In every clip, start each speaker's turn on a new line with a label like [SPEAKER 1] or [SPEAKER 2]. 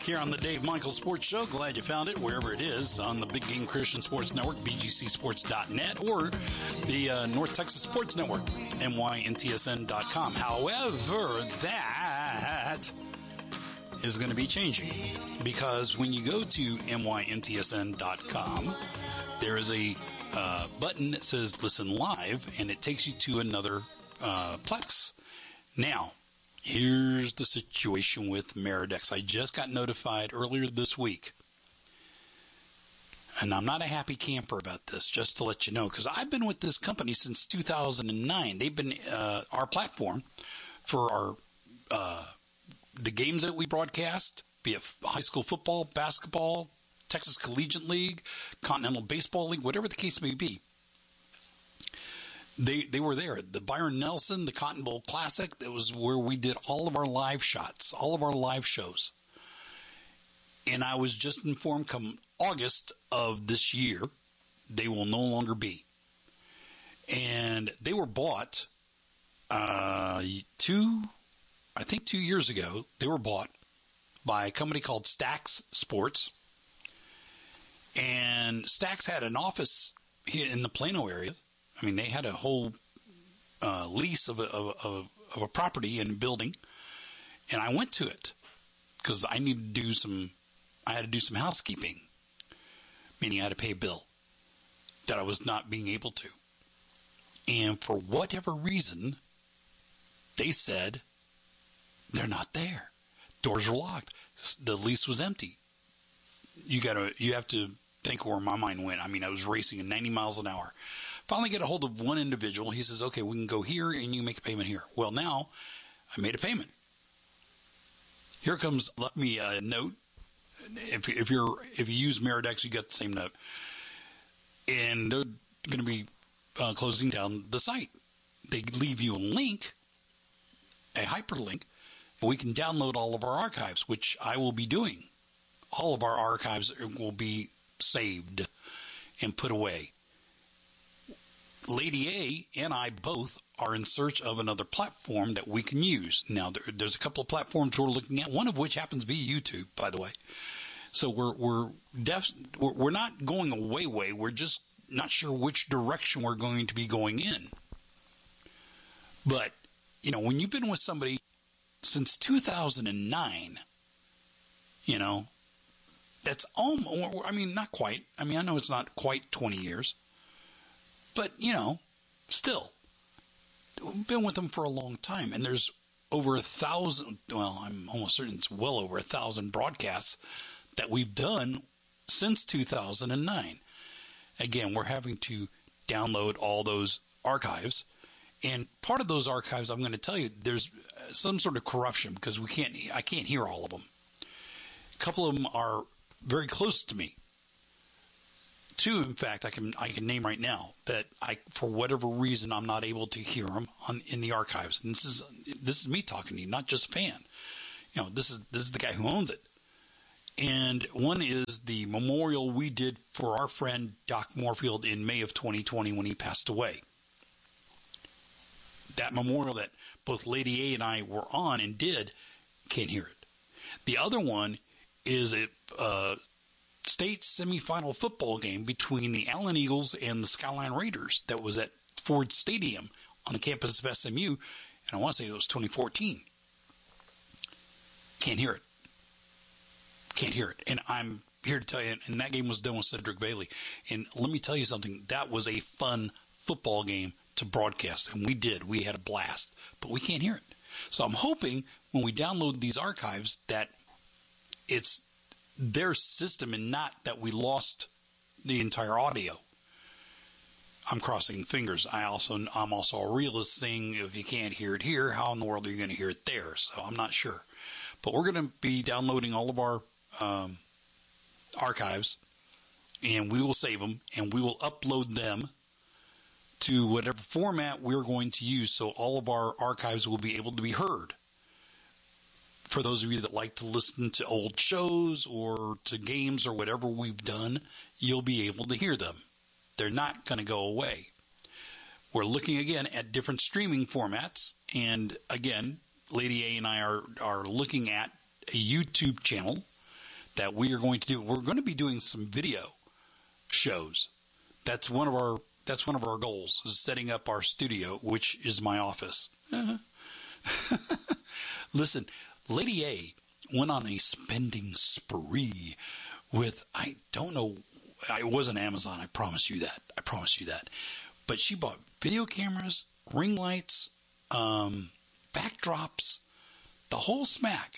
[SPEAKER 1] here on the Dave Michaels Sports Show. Glad you found it wherever it is on the Big Game Christian Sports Network, bgcsports.net, or the North Texas Sports Network, myntsn.com. However, that is going to be changing because when you go to myntsn.com, there is a button that says Listen Live, and it takes you to another Plex. Now, here's the situation with Meridex. I just got notified earlier this week, and I'm not a happy camper about this, just to let you know, because I've been with this company since 2009. They've been our platform for our the games that we broadcast, be it high school football, basketball, Texas Collegiate League, Continental Baseball League, whatever the case may be. They were there. The Byron Nelson, the Cotton Bowl Classic, that was where we did all of our live shots, all of our live shows. And I was just informed come August of this year, they will no longer be. And they were bought 2 years ago. They were bought by a company called Stax Sports. And Stax had an office here in the Plano area. I mean, they had a whole lease of a property and building, and I went to it because I needed to do some housekeeping, meaning I had to pay a bill that I was not being able to. And for whatever reason, they said they're not there. Doors are locked. The lease was empty. You have to think where my mind went. I mean, I was racing at 90 miles an hour. Finally get a hold of one individual. He says, okay, we can go here and you make a payment here. Well, now I made a payment. Here comes, let me note. If you use Meridex, you get the same note. And they're going to be closing down the site. They leave you a link, a hyperlink, and we can download all of our archives, which I will be doing. All of our archives will be saved and put away. Lady A and I both are in search of another platform that we can use. Now, there's a couple of platforms we're looking at, one of which happens to be YouTube, by the way. So we're not going away. We're just not sure which direction we're going to be going in. But, you know, when you've been with somebody since 2009, you know, that's almost, I mean, not quite. I mean, I know it's not quite 20 years. But, you know, still, we've been with them for a long time. And there's over 1,000, well, I'm almost certain it's well over 1,000 broadcasts that we've done since 2009. Again, we're having to download all those archives. And part of those archives, I'm going to tell you, there's some sort of corruption because I can't hear all of them. A couple of them are very close to me. 2, in fact, I can name right now that for whatever reason, I'm not able to hear them in the archives. And this is me talking to you, not just a fan. You know, this is the guy who owns it. And one is the memorial we did for our friend Doc Moorfield in May of 2020 when he passed away. That memorial that both Lady A and I were on and did, can't hear it. The other one is a state semifinal football game between the Allen Eagles and the Skyline Raiders that was at Ford Stadium on the campus of SMU, and I want to say it was 2014. Can't hear it. And I'm here to tell you, and that game was done with Cedric Bailey. And let me tell you something, that was a fun football game to broadcast, and we had a blast, but we can't hear it. So I'm hoping when we download these archives that it's their system and not that we lost the entire audio. I'm crossing fingers. I'm also a realist, saying if you can't hear it here, how in the world are you going to hear it there? So I'm not sure. But we're going to be downloading all of our archives, and we will save them, and we will upload them to whatever format we're going to use, so all of our archives will be able to be heard. For those of you that like to listen to old shows or to games or whatever we've done, you'll be able to hear them. They're not going to go away. We're looking again at different streaming formats, and again, Lady A and I are looking at a YouTube channel that we are going to do. We're going to be doing some video shows. That's one of our goals, is setting up our studio, which is my office. Listen, Lady A went on a spending spree with, I don't know, it wasn't Amazon, I promise you that. But she bought video cameras, ring lights, backdrops, the whole smack.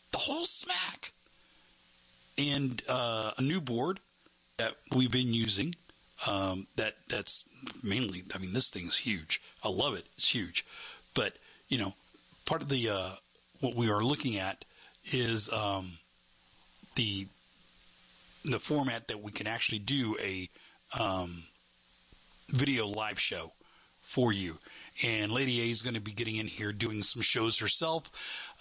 [SPEAKER 1] And a new board that we've been using. That's mainly, I mean, this thing's huge. I love it. It's huge. But, part of the, what we are looking at is, the format that we can actually do a, video live show for you. And Lady A is going to be getting in here doing some shows herself.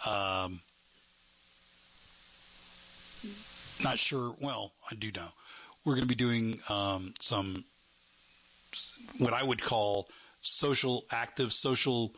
[SPEAKER 1] Not sure. Well, I do know. We're going to be doing some, what I would call active social,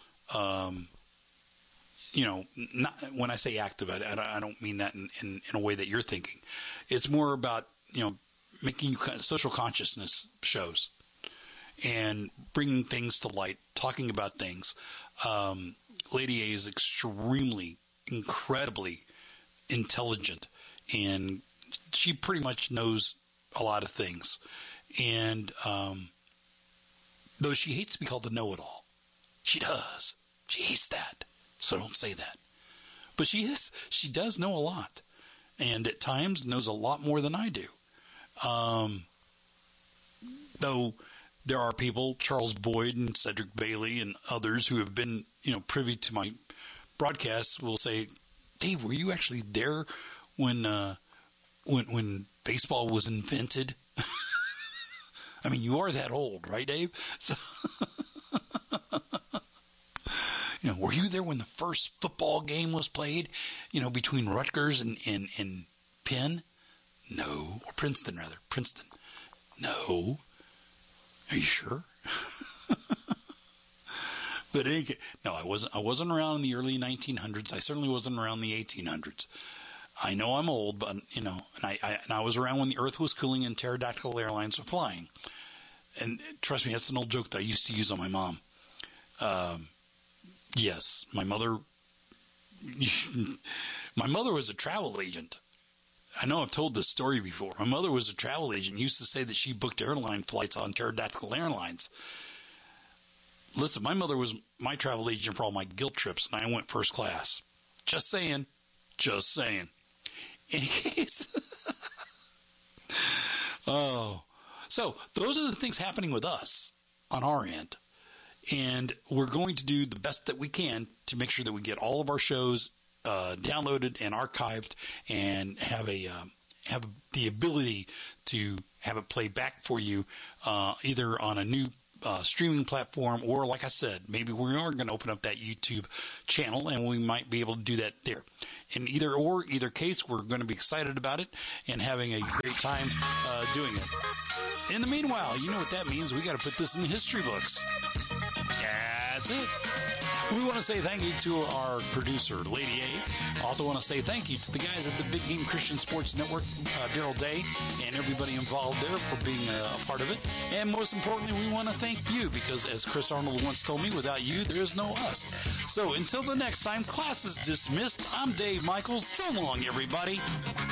[SPEAKER 1] not when I say active, I don't mean that in a way that you're thinking. It's more about, making social consciousness shows and bringing things to light, talking about things. Lady A is incredibly intelligent, and she pretty much knows a lot of things. And though she hates to be called the know-it-all, she does. She hates that. So don't say that. But she does know a lot, and at times knows a lot more than I do. Though there are people, Charles Boyd and Cedric Bailey and others who have been, privy to my broadcasts, will say, Dave, were you actually there when baseball was invented? I mean, you are that old, right, Dave? So, were you there when the first football game was played, between Rutgers and Penn? No. Or Princeton, rather. Princeton. No. Are you sure? But no, I wasn't around in the early 1900s. I certainly wasn't around the 1800s. I know I'm old, but, and I was around when the earth was cooling and pterodactyl airlines were flying. And trust me, that's an old joke that I used to use on my mom. Yes, my mother was a travel agent. I know I've told this story before. My mother was a travel agent, used to say that she booked airline flights on pterodactyl airlines. Listen, my mother was my travel agent for all my guilt trips, and I went first class. Just saying. In case. Oh. So, those are the things happening with us on our end. And we're going to do the best that we can to make sure that we get all of our shows downloaded and archived, and have the ability to have it play back for you, either on a new streaming platform, or, like I said, maybe we are going to open up that YouTube channel, and we might be able to do that there. In either case, we're going to be excited about it and having a great time doing it. In the meanwhile, you know what that means. We got to put this in the history books. That's it. We want to say thank you to our producer, Lady A. Also want to say thank you to the guys at the Big Game Christian Sports Network, Daryl Day, and everybody involved there for being a part of it. And most importantly, we want to thank you, because as Chris Arnold once told me, without you, there is no us. So until the next time, class is dismissed. I'm Dave Michaels. So long, everybody.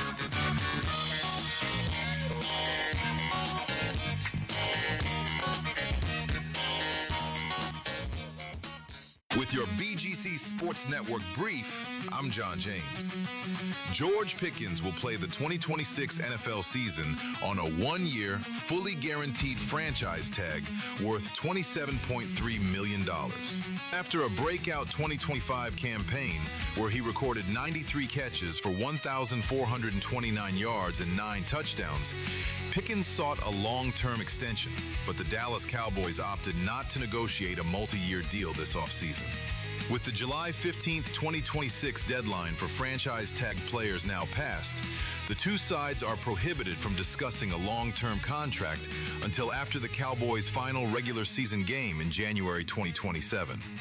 [SPEAKER 2] With your BGC Sports Network brief, I'm John James. George Pickens will play the 2026 NFL season on a one-year, fully guaranteed franchise tag worth $27.3 million. After a breakout 2025 campaign where he recorded 93 catches for 1,429 yards and 9 touchdowns, Pickens sought a long-term extension, but the Dallas Cowboys opted not to negotiate a multi-year deal this offseason. With the July 15, 2026 deadline for franchise tag players now passed, the two sides are prohibited from discussing a long-term contract until after the Cowboys' final regular season game in January 2027.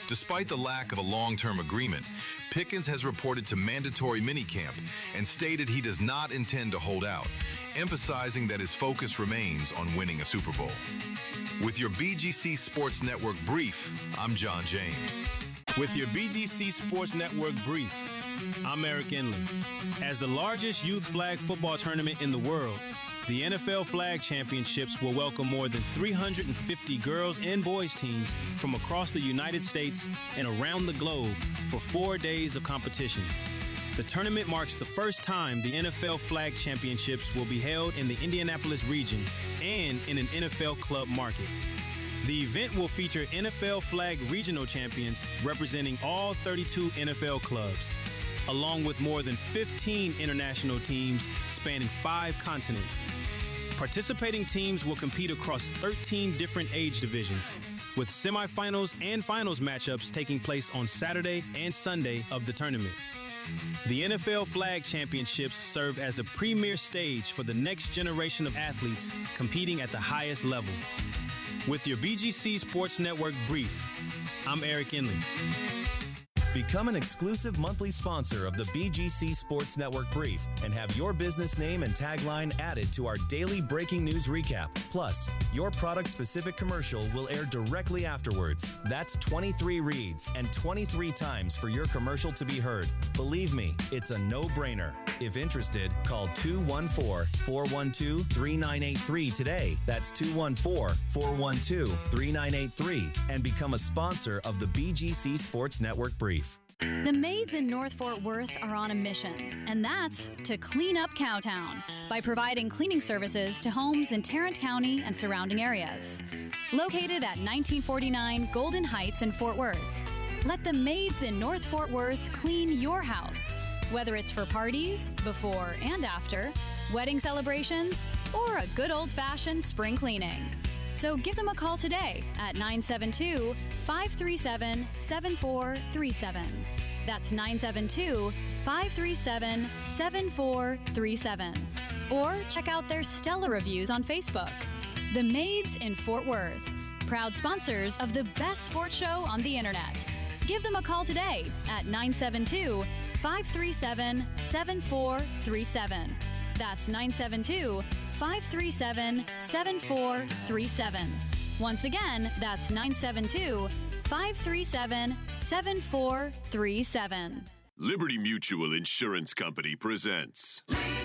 [SPEAKER 2] Despite the lack of a long-term agreement, Pickens has reported to mandatory minicamp and stated he does not intend to hold out, emphasizing that his focus remains on winning a Super Bowl. With your BGC Sports Network brief, I'm John James.
[SPEAKER 3] With your BGC Sports Network brief, I'm Eric Inley. As the largest youth flag football tournament in the world, the NFL Flag Championships will welcome more than 350 girls and boys teams from across the United States and around the globe for 4 days of competition. The tournament marks the first time the NFL Flag Championships will be held in the Indianapolis region and in an NFL club market. The event will feature NFL Flag regional champions representing all 32 NFL clubs, along with more than 15 international teams spanning 5 continents. Participating teams will compete across 13 different age divisions, with semifinals and finals matchups taking place on Saturday and Sunday of the tournament. The NFL Flag Championships serve as the premier stage for the next generation of athletes competing at the highest level. With your BGC Sports Network brief, I'm Eric Inley.
[SPEAKER 4] Become an exclusive monthly sponsor of the BGC Sports Network Brief and have your business name and tagline added to our daily breaking news recap. Plus, your product-specific commercial will air directly afterwards. That's 23 reads and 23 times for your commercial to be heard. Believe me, it's a no-brainer. If interested, call 214-412-3983 today. That's 214-412-3983 and become a sponsor of the BGC Sports Network Brief.
[SPEAKER 5] The maids in North Fort Worth are on a mission, and that's to clean up Cowtown by providing cleaning services to homes in Tarrant County and surrounding areas. Located at 1949 Golden Heights in Fort Worth, let the maids in North Fort Worth clean your house, whether it's for parties, before and after, wedding celebrations, or a good old-fashioned spring cleaning. So give them a call today at 972-537-7437. That's 972-537-7437. Or check out their stellar reviews on Facebook. The Maids in Fort Worth, proud sponsors of the best sports show on the internet. Give them a call today at 972-537-7437. That's 972-537-7437. Once again, that's 972-537-7437.
[SPEAKER 6] Liberty Mutual Insurance Company presents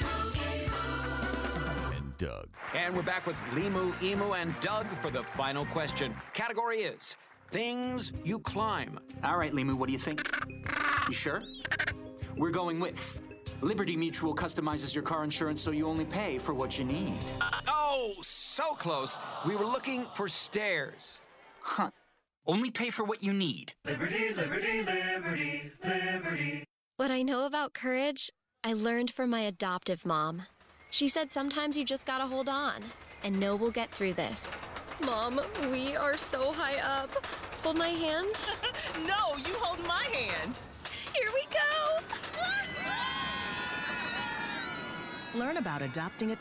[SPEAKER 4] And Doug.
[SPEAKER 7] And we're back with Limu, Emu, and Doug for the final question. Category is things you climb.
[SPEAKER 8] All right, Limu, what do you think? You sure? We're going with Liberty Mutual customizes your car insurance so you only pay for what you need.
[SPEAKER 7] Oh, so close. We were looking for stairs.
[SPEAKER 8] Huh. Only pay for what you need.
[SPEAKER 9] Liberty, liberty, liberty, liberty.
[SPEAKER 10] What I know about courage, I learned from my adoptive mom. She said sometimes you just gotta hold on and know we'll get through this. Mom, we are so high up. Hold my hand.
[SPEAKER 9] No, you hold my hand.
[SPEAKER 10] Here we go.
[SPEAKER 9] Learn about adopting a